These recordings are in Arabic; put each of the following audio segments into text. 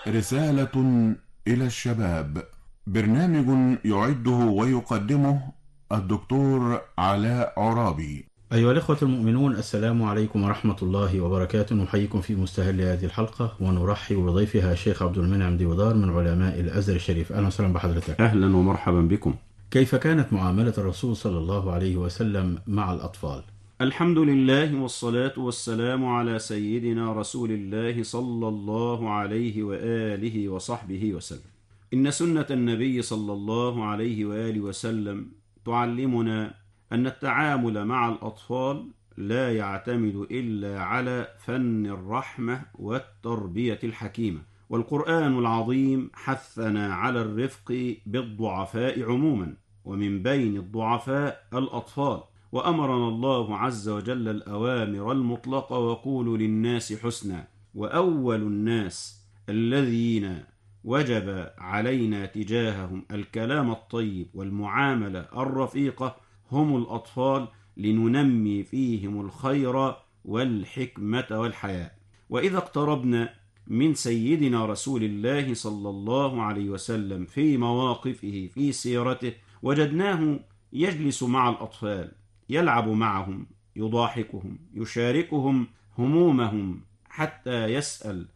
رسالة إلى الشباب. برنامج يعده ويقدمه الدكتور علاء عرابي. أيها الإخوة المؤمنون، السلام عليكم ورحمة الله وبركاته. نحييكم في مستهل هذه الحلقة ونرحب بضيفها الشيخ عبد المنعم ديودار من علماء الأزهر الشريف. أهلا وسهلا بحضرتك. أهلا ومرحبا بكم. كيف كانت معاملة الرسول صلى الله عليه وسلم مع الأطفال؟ الحمد لله والصلاة والسلام على سيدنا رسول الله صلى الله عليه وآله وصحبه وسلم. إن سنة النبي صلى الله عليه وآله وسلم تعلمنا أن التعامل مع الأطفال لا يعتمد إلا على فن الرحمة والتربية الحكيمة، والقرآن العظيم حثنا على الرفق بالضعفاء عموما، ومن بين الضعفاء الأطفال، وأمرنا الله عز وجل الأوامر المطلقة: وقولوا للناس حسنا. وأول الناس الذين وجب علينا تجاههم الكلام الطيب والمعاملة الرفيقة هم الأطفال، لننمي فيهم الخير والحكمة والحياء. وإذا اقتربنا من سيدنا رسول الله صلى الله عليه وسلم في مواقفه في سيرته، وجدناه يجلس مع الأطفال، يلعب معهم، يضاحكهم، يشاركهم همومهم، حتى يسأل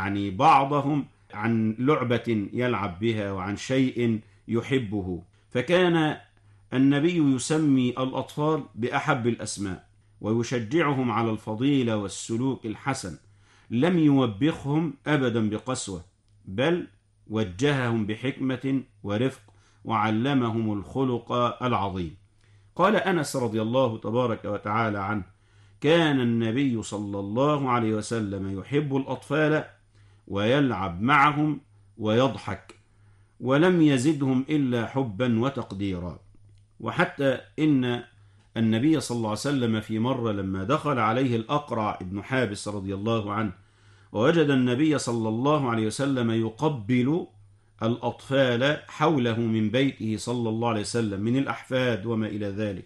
بعضهم عن لعبة يلعب بها وعن شيء يحبه. فكان النبي يسمي الأطفال بأحب الأسماء، ويشجعهم على الفضيلة والسلوك الحسن. لم يوبخهم أبدا بقسوة، بل وجههم بحكمة ورفق، وعلمهم الخلق العظيم. قال أنس رضي الله تبارك وتعالى عنه: كان النبي صلى الله عليه وسلم يحب الأطفال ويلعب معهم ويضحك، ولم يزدهم إلا حبا وتقديرا. وحتى إن النبي صلى الله عليه وسلم في مرة لما دخل عليه الأقرع ابن حابس رضي الله عنه، ووجد النبي صلى الله عليه وسلم يقبل الأطفال حوله من بيته صلى الله عليه وسلم من الأحفاد وما إلى ذلك،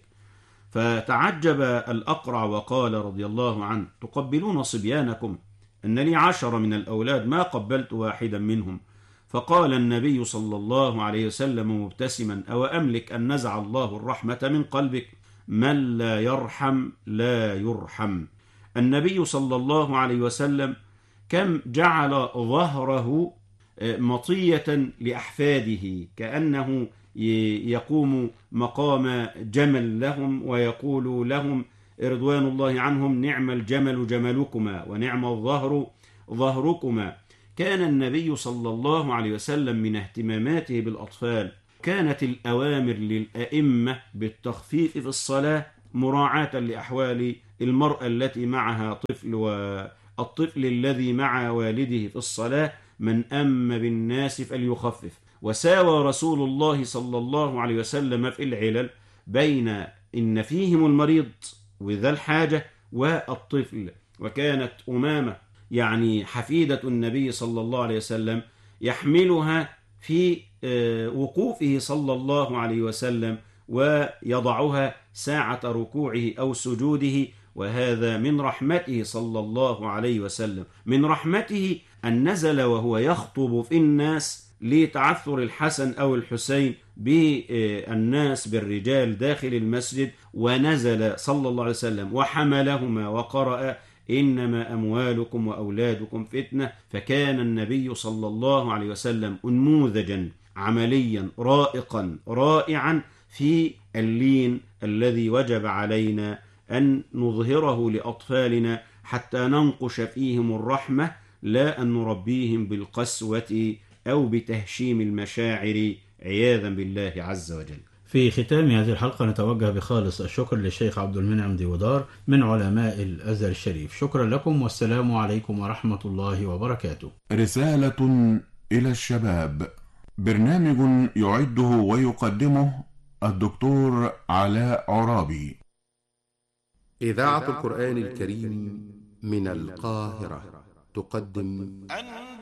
فتعجب الأقرع وقال رضي الله عنه: تقبلون صبيانكم؟ إن لي 10 من الأولاد ما قبلت واحدا منهم. فقال النبي صلى الله عليه وسلم مبتسما: أو أملك أن نزع الله الرحمة من قلبك؟ من لا يرحم لا يرحم. النبي صلى الله عليه وسلم كم جعل ظهره مطية لأحفاده، كأنه يقوم مقام جمل لهم، ويقول لهم رضوان الله عنهم: نعم الجمل جملكما ونعم الظهر ظهركما. كان النبي صلى الله عليه وسلم من اهتماماته بالأطفال كانت الأوامر للأئمة بالتخفيف في الصلاة مراعاة لأحوال المرأة التي معها طفل، والطفل الذي مع والده في الصلاة من أم بالناس فليخفف. وساوى رسول الله صلى الله عليه وسلم في العلل بين إن فيهم المريض وذا الحاجة والطفل. وكانت أمامة حفيدة النبي صلى الله عليه وسلم يحملها في وقوفه صلى الله عليه وسلم، ويضعها ساعة ركوعه أو سجوده. وهذا من رحمته صلى الله عليه وسلم، من رحمته أن نزل وهو يخطب في الناس لتعثر الحسن أو الحسين بالناس بالرجال داخل المسجد، ونزل صلى الله عليه وسلم وحملهما وقرأ: إنما أموالكم وأولادكم فتنة. فكان النبي صلى الله عليه وسلم نموذجا عمليا رائقا رائعا في اللين الذي وجب علينا أن نظهره لأطفالنا، حتى ننقش فيهم الرحمة، لا أن نربيهم بالقسوة أو بتهشيم المشاعر عياذا بالله عز وجل. في ختام هذه الحلقة نتوجه بخالص الشكر للشيخ عبد المنعم ديودار من علماء الأزهر الشريف. شكرا لكم، والسلام عليكم ورحمة الله وبركاته. رسالة إلى الشباب. برنامج يعده ويقدمه الدكتور علاء عرابي. إذاعة القرآن الكريم من القاهرة تقدم